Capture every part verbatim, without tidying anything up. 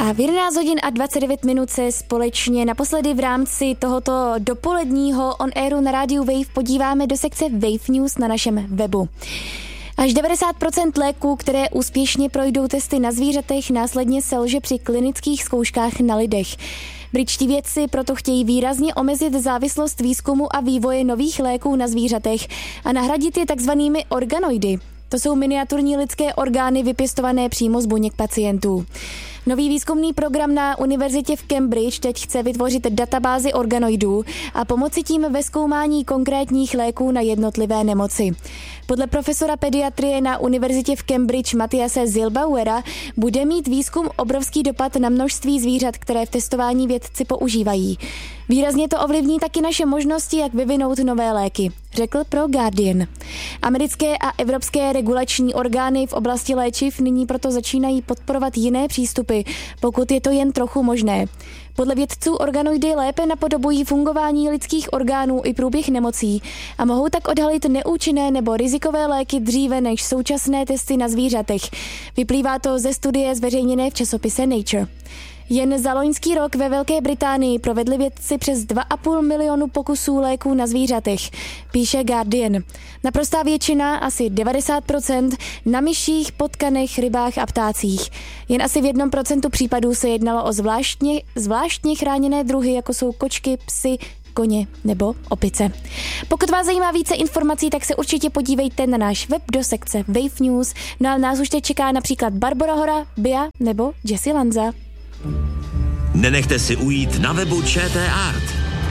A v jedenáct hodin a dvacet devět minut se společně naposledy v rámci tohoto dopoledního on airu na rádiu Wave podíváme do sekce Wave News na našem webu. Až devadesát procent léků, které úspěšně projdou testy na zvířatech, následně selže při klinických zkouškách na lidech. Britští vědci proto chtějí výrazně omezit závislost výzkumu a vývoje nových léků na zvířatech a nahradit je takzvanými organoidy. To jsou miniaturní lidské orgány vypěstované přímo z buněk pacientů. Nový výzkumný program na univerzitě v Cambridge teď chce vytvořit databázi organoidů a pomoci tím ve zkoumání konkrétních léků na jednotlivé nemoci. Podle profesora pediatrie na univerzitě v Cambridge Matthiase Zilbauera bude mít výzkum obrovský dopad na množství zvířat, které v testování vědci používají. Výrazně to ovlivní taky naše možnosti, jak vyvinout nové léky, řekl pro Guardian. Americké a evropské regulační orgány v oblasti léčiv nyní proto začínají podporovat jiné přístupy, pokud je to jen trochu možné. Podle vědců organoidy lépe napodobují fungování lidských orgánů i průběh nemocí a mohou tak odhalit neúčinné nebo rizikové léky dříve než současné testy na zvířatech. Vyplývá to ze studie zveřejněné v časopise Nature. Jen za loňský rok ve Velké Británii provedli vědci přes dva a půl milionu pokusů léků na zvířatech, píše Guardian. Naprostá většina, asi devadesát procent, na myších, potkanech, rybách a ptácích. Jen asi v jednom procentu případů se jednalo o zvláštně, zvláštně chráněné druhy, jako jsou kočky, psy, koně nebo opice. Pokud vás zajímá více informací, tak se určitě podívejte na náš web do sekce Wave News. No a nás už teď čeká například Barbora Hora, Bia nebo Jessie Lanza. Nenechte si ujít na webu ČT Art.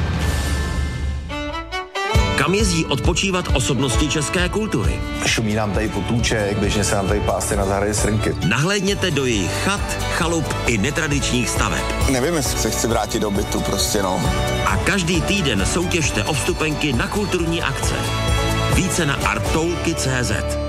Kam jezdí odpočívat osobnosti české kultury? Šumí nám tady potůček, běžně se nám tady pásty na zahradě srnky. Nahlédněte do jejich chat, chalup i netradičních staveb. Nevím, jestli se chci vrátit do bytu, prostě no. A každý týden soutěžte o vstupenky na kulturní akce. Více na arttoulky tečka cé zet.